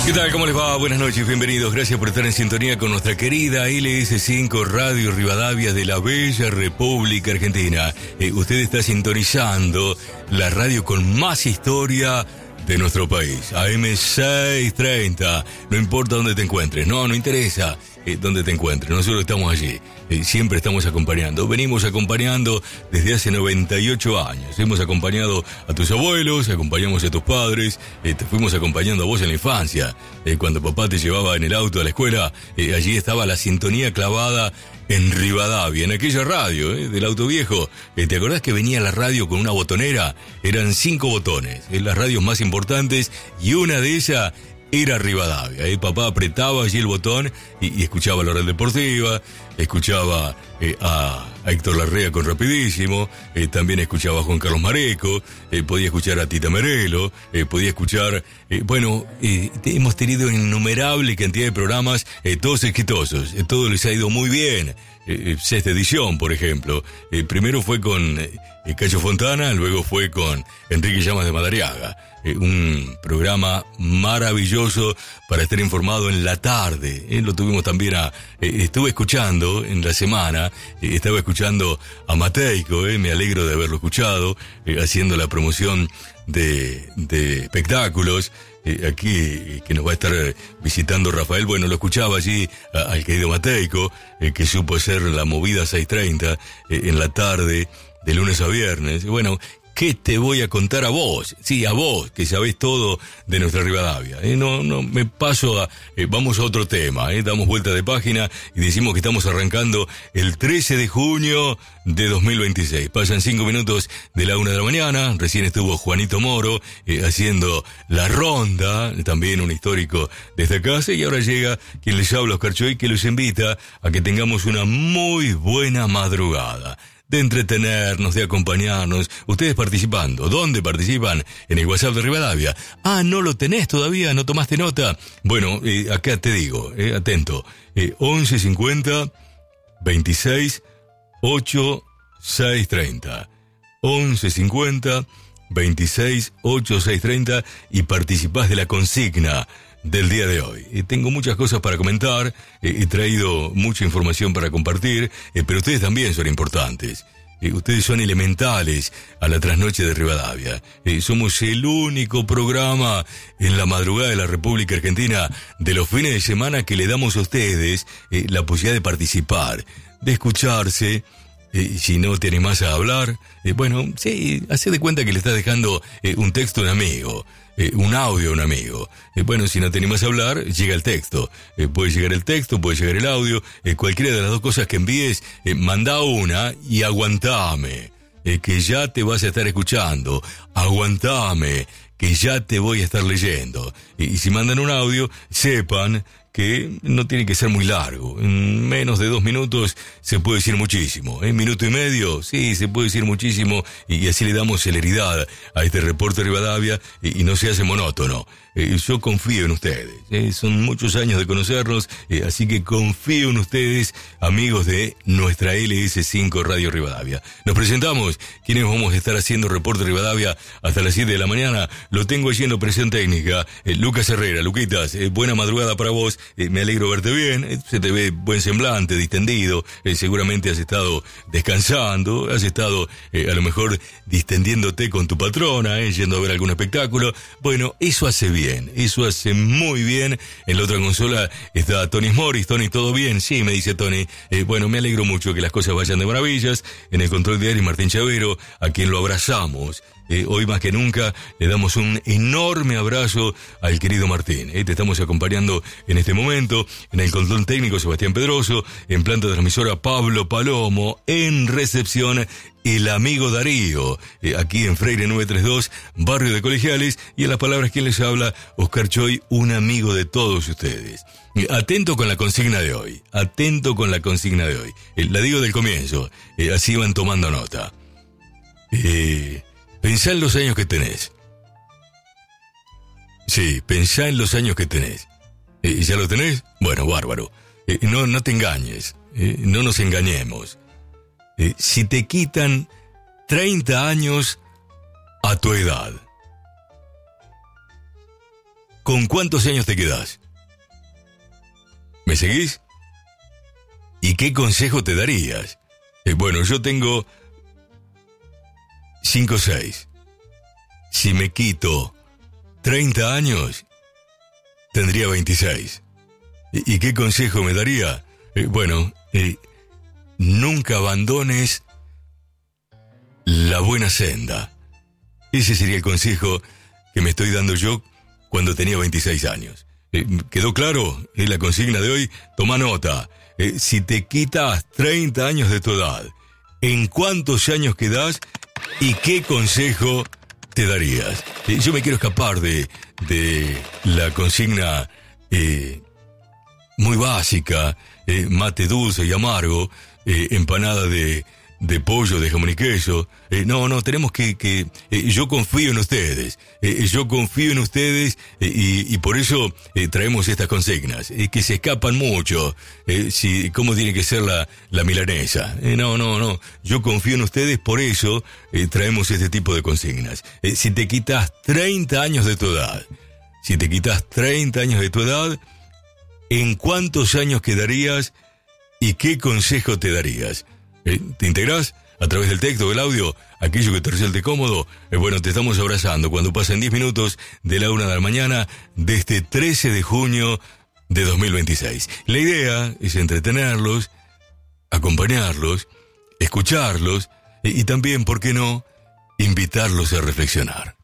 ¿Qué tal? ¿Cómo les va? Buenas noches, bienvenidos. Gracias por estar en sintonía con nuestra querida LS5 Radio Rivadavia de la bella República Argentina. Usted está sintonizando la radio con más historia de nuestro país, AM630. No importa dónde te encuentres, no interesa dónde te encuentres, nosotros estamos allí, siempre estamos acompañando, venimos acompañando desde hace 98 años, hemos acompañado a tus abuelos, acompañamos a tus padres, te fuimos acompañando a vos en la infancia, cuando papá te llevaba en el auto a la escuela, allí estaba la sintonía clavada en Rivadavia, en aquella radio del auto viejo. ¿Te acordás que venía la radio con una botonera? Eran 5 botones, las radios más importantes, y una de ellas era Rivadavia. Papá apretaba allí el botón y escuchaba la Red Deportiva, escuchaba a Héctor Larrea con Rapidísimo, también escuchaba a Juan Carlos Mareco, podía escuchar a Tita Merelo, podía escuchar, hemos tenido innumerable cantidad de programas, todos exitosos, todos les ha ido muy bien. Sexta edición, por ejemplo, primero fue con Cacho Fontana, luego fue con Enrique Llamas de Madariaga, un programa maravilloso para estar informado en la tarde, lo tuvimos también estuve escuchando en la semana, estaba escuchando a Mateico, me alegro de haberlo escuchado, haciendo la promoción de espectáculos, aquí que nos va a estar visitando Rafael. Bueno, lo escuchaba allí al querido Mateico, que supo hacer la movida 630 en la tarde de lunes a viernes. Bueno, ¿qué te voy a contar a vos? Sí, a vos, que sabés todo de nuestra Rivadavia. No, me paso vamos a otro tema, damos vuelta de página y decimos que estamos arrancando el 13 de junio de 2026. Pasan 5 minutos de la 1 de la mañana, recién estuvo Juanito Moro haciendo la ronda, también un histórico de esta casa, y ahora llega quien les habla, Oscar Choy, que los invita a que tengamos una muy buena madrugada, de entretenernos, de acompañarnos, ustedes participando. ¿Dónde participan? En el WhatsApp de Rivadavia. ¿No lo tenés todavía? ¿No tomaste nota? Bueno, acá te digo, atento, 1150 26 8 630. 1150 26 8 630 y participás de la consigna del día de hoy. Tengo muchas cosas para comentar, he traído mucha información para compartir, pero ustedes también son importantes. Ustedes son elementales a la trasnoche de Rivadavia. Somos el único programa en la madrugada de la República Argentina de los fines de semana que le damos a ustedes la posibilidad de participar, de escucharse. Si no te animás a hablar, bueno, sí, hacé de cuenta que le estás dejando un texto a un amigo, un audio a un amigo. Bueno, si no te animás a hablar, llega el texto. Puede llegar el texto, puede llegar el audio, cualquiera de las dos cosas que envíes, mandá una y aguantame, que ya te vas a estar escuchando. Aguantame, que ya te voy a estar leyendo. Y si mandan un audio, sepan que no tiene que ser muy largo. En menos de 2 minutos se puede decir muchísimo. En minuto y medio, sí, se puede decir muchísimo, y así le damos celeridad a este reporte de Rivadavia y no se hace monótono. Yo confío en ustedes. Son muchos años de conocernos, así que confío en ustedes, amigos de nuestra LS5 Radio Rivadavia. Nos presentamos, quienes vamos a estar haciendo reporte Rivadavia hasta las 7 de la mañana. Lo tengo allí en la operación técnica, Lucas Herrera. Luquitas, buena madrugada para vos. Me alegro verte bien, se te ve buen semblante, distendido, seguramente has estado descansando, has estado a lo mejor distendiéndote con tu patrona, yendo a ver algún espectáculo. Bueno, eso hace bien, eso hace muy bien. En la otra consola está Tony Morris. Tony, ¿todo bien? Sí, me dice Tony. Bueno, me alegro mucho que las cosas vayan de maravillas. En el control diario Martín Chavero, a quien lo abrazamos. Hoy más que nunca le damos un enorme abrazo al querido Martín. Te estamos acompañando en este momento. En el control técnico Sebastián Pedroso, en planta transmisora Pablo Palomo, en recepción el amigo Darío, aquí en Freire 932, barrio de Colegiales, y en las palabras quien les habla, Oscar Choy, un amigo de todos ustedes. Atento con la consigna de hoy, atento con la consigna de hoy. La digo del comienzo, así van tomando nota. Pensá en los años que tenés. Sí, pensá en los años que tenés. ¿Ya lo tenés? Bueno, bárbaro. No te engañes. No nos engañemos. Si te quitan 30 años a tu edad, ¿con cuántos años te quedás? ¿Me seguís? ¿Y qué consejo te darías? Bueno, yo tengo 5 o 6. Si me quito 30 años, tendría 26. ¿Y qué consejo me daría? Nunca abandones la buena senda. Ese sería el consejo que me estoy dando yo cuando tenía 26 años. ¿Quedó claro? Es la consigna de hoy. Toma nota. Si te quitas 30 años de tu edad, ¿en cuántos años quedás y qué consejo te darías? Yo me quiero escapar de la consigna muy básica, mate dulce y amargo, empanada de pollo, de jamón y queso. No, tenemos que yo confío en ustedes. Yo confío en ustedes y por eso traemos estas consignas, que se escapan mucho. ¿Cómo tiene que ser la milanesa? No. Yo confío en ustedes, por eso traemos este tipo de consignas. Si te quitas 30 años de tu edad, ¿en cuántos años quedarías y qué consejo te darías? ¿Te integrás a través del texto, del audio, aquello que te resulte cómodo? Te estamos abrazando cuando pasen 10 minutos de la 1 de la mañana de este 13 de junio de 2026. La idea es entretenerlos, acompañarlos, escucharlos y también, ¿por qué no?, invitarlos a reflexionar.